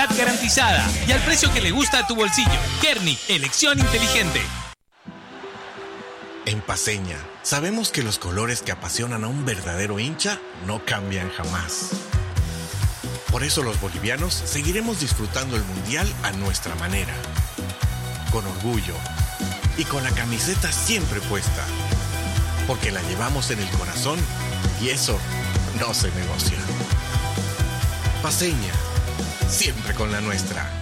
garantizada y al precio que le gusta a tu bolsillo. Kerny, elección inteligente. En Paceña, sabemos que los colores que apasionan a un verdadero hincha no cambian jamás. Por eso los bolivianos seguiremos disfrutando el Mundial a nuestra manera, con orgullo y con la camiseta siempre puesta, porque la llevamos en el corazón y eso no se negocia. Paceña, siempre con la nuestra.